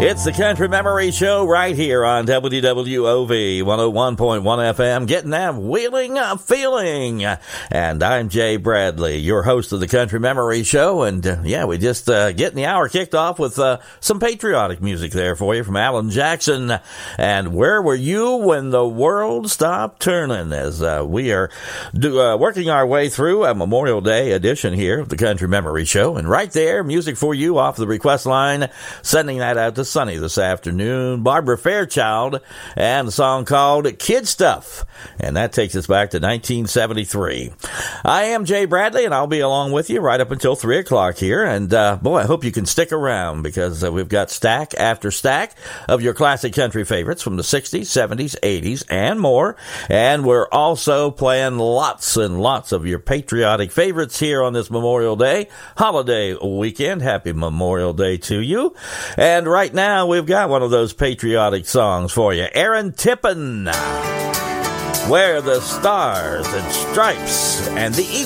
It's the Country Memory Show right here on WWOV 101.1 FM, getting that wheeling feeling. And I'm Jay Bradley, your host of the Country Memory Show. And we just getting the hour kicked off with some patriotic music there for you from Alan Jackson. And Where Were You When the World Stopped Turning? As we are working our way through a Memorial Day edition here of the Country Memory Show. And right there, music for you off the request line, sending that out to Sunny this afternoon, Barbara Fairchild, and a song called Kid Stuff. And that takes us back to 1973. I am Jay Bradley, and I'll be along with you right up until 3 o'clock here. And I hope you can stick around, because we've got stack after stack of your classic country favorites from the 60s, 70s, 80s, and more. And we're also playing lots and lots of your patriotic favorites here on this Memorial Day holiday weekend. Happy Memorial Day to you. And right now, we've got one of those patriotic songs for you. Aaron Tippin, Where the Stars and Stripes and the